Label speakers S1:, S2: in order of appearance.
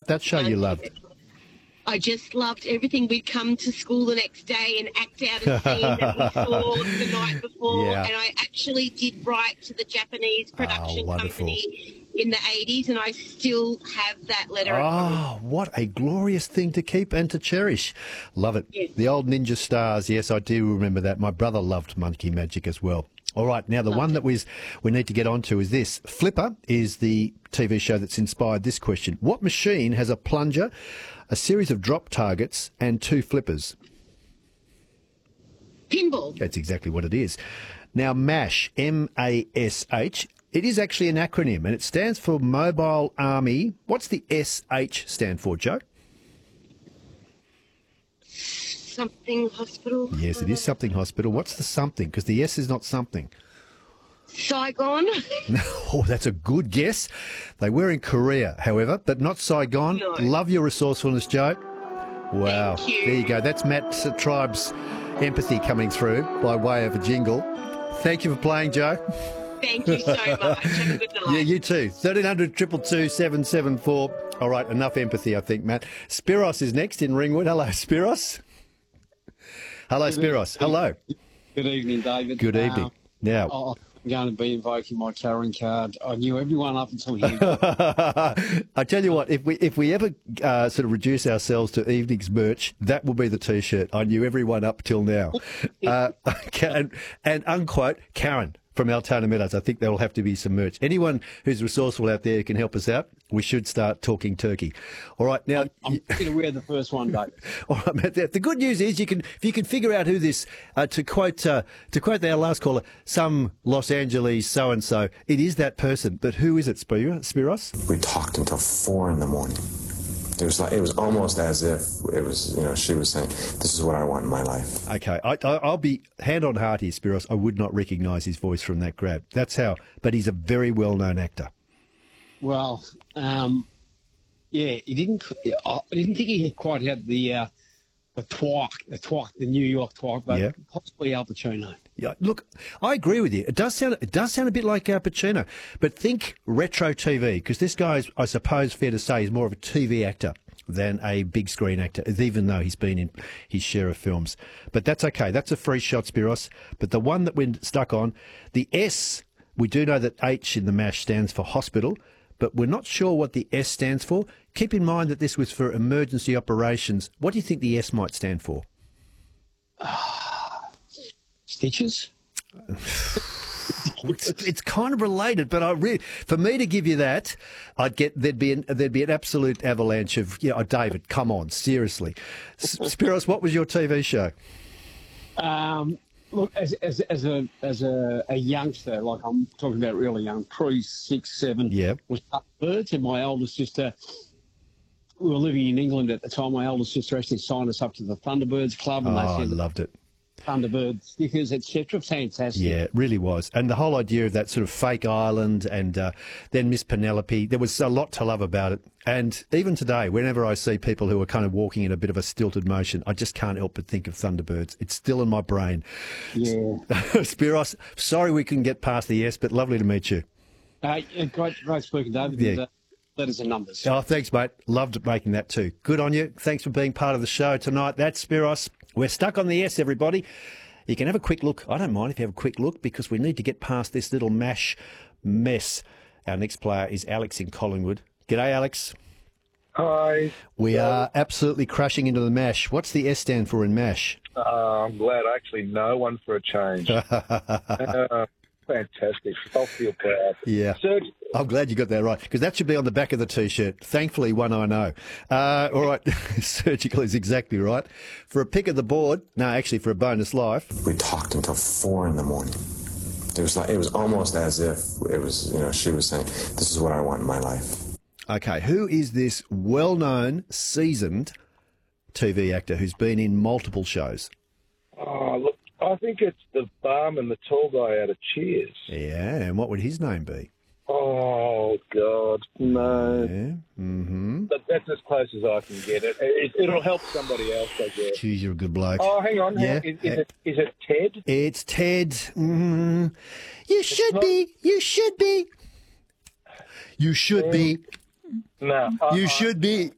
S1: that show you loved?
S2: I just loved everything. We'd come to school the next day and act out a scene that we saw the night before.
S1: Yeah.
S2: And I actually did write to the Japanese production company in the 80s, and I still have that letter.
S1: Oh, what a glorious thing to keep and to cherish. Love it.
S2: Yes.
S1: The old Ninja Stars. Yes, I do remember that. My brother loved Monkey Magic as well. All right, now the one that we need to get onto is this. Flipper is the TV show that's inspired this question. What machine has a plunger, a series of drop targets and 2 flippers?
S2: Pinball.
S1: That's exactly what it is. Now, MASH, M-A-S-H, it is actually an acronym and it stands for Mobile Army. What's the SH stand for, Joe?
S2: Something hospital.
S1: Yes, it is something hospital. What's the something? Because the S is not something.
S2: Saigon.
S1: Oh, that's a good guess. They were in Korea, however, but not Saigon.
S2: No.
S1: Love your resourcefulness, Joe. Wow.
S2: Thank you.
S1: There you go. That's Matt's Tribe's empathy coming through by way of a jingle. Thank you for playing, Joe.
S2: Thank you so much. Have a good night.
S1: Yeah, you too. 1300 222 774. All right, enough empathy, I think, Matt. Spiros is next in Ringwood. Hello, Spiros. Hello, Spiros. Hello.
S3: Good evening, David.
S1: Good evening. Now,
S3: I'm going to be invoking my Karen card. I knew everyone up until here.
S1: I tell you what, if we ever sort of reduce ourselves to evening's merch, that will be the T-shirt. I knew everyone up till now. And unquote, Karen from Altona Meadows. I think there will have to be some merch. Anyone who's resourceful out there who can help us out, we should start talking turkey. All right, now
S3: I'm going to wear the first one, David.
S1: all right, Matt, the good news is if you can figure out who this, to quote our last caller, some Los Angeles so and so, it is that person. But who is it, Spiros?
S4: We talked until 4 in the morning. It was almost as if it was, she was saying, "This is what I want in my life."
S1: Okay, I'll be hand on heart here, Spiros. I would not recognise his voice from that grab. That's how. But he's a very well-known actor.
S3: Well, he didn't. I didn't think he quite had the twat, the New York twat, but possibly Al Pacino.
S1: Yeah, look, I agree with you. It does sound a bit like Al Pacino, but think retro TV, because this guy is, I suppose, fair to say, is more of a TV actor than a big screen actor, even though he's been in his share of films. But that's okay. That's a free shot, Spiros. But the one that we're stuck on, the S, we do know that H in the MASH stands for hospital, but we're not sure what the S stands for. Keep in mind that this was for emergency operations. What do you think the S might stand for?
S3: Stitches?
S1: It's kind of related, but for me to give you that, there'd be an absolute avalanche of David, come on, seriously. Spiros, what was your TV show?
S3: Look, as a youngster, like I'm talking about really young, pre-6, 7, was Thunderbirds, and my older sister. We were living in England at the time. My older sister actually signed us up to the Thunderbirds Club, and
S1: I loved it.
S3: Thunderbird stickers, etc. Fantastic.
S1: Yeah, it really was. And the whole idea of that sort of fake island and then Miss Penelope, there was a lot to love about it. And even today, whenever I see people who are kind of walking in a bit of a stilted motion, I just can't help but think of Thunderbirds. It's still in my brain.
S3: Yeah.
S1: Spiros, sorry we couldn't get past the S, but lovely to meet you.
S3: Great speaking, David.
S1: Yeah.
S3: Letters and numbers.
S1: Oh, thanks, mate. Loved making that too. Good on you. Thanks for being part of the show tonight. That's Spiros. We're stuck on the S, everybody. You can have a quick look. I don't mind if you have a quick look because we need to get past this little MASH mess. Our next player is Alex in Collingwood. G'day, Alex.
S5: Hi.
S1: We are absolutely crashing into the MASH. What's the S stand for in MASH?
S5: I'm glad I actually know one for a change. Fantastic. I'll feel proud.
S1: Yeah.
S5: Surgical.
S1: I'm glad you got that right, because that should be on the back of the T-shirt. Thankfully, one I know. All right. Surgical is exactly right. For a pick of the board, actually for a bonus life.
S4: We talked until 4 in the morning. It was almost as if it was, she was saying, "This is what I want in my life."
S1: Okay. Who is this well-known, seasoned TV actor who's been in multiple shows?
S5: Oh, look, I think it's the barman, the tall guy out of Cheers.
S1: Yeah, and what would his name be?
S5: Oh, God, no.
S1: Yeah. Mm-hmm.
S5: But that's as close as I can get it. It'll help somebody else, I guess.
S1: Geez, you're a good bloke.
S5: Oh, hang on.
S1: Yeah.
S5: Is it Ted?
S1: It's Ted. Mm-hmm. You should be. You should be. You should be.
S5: No.
S1: You should be.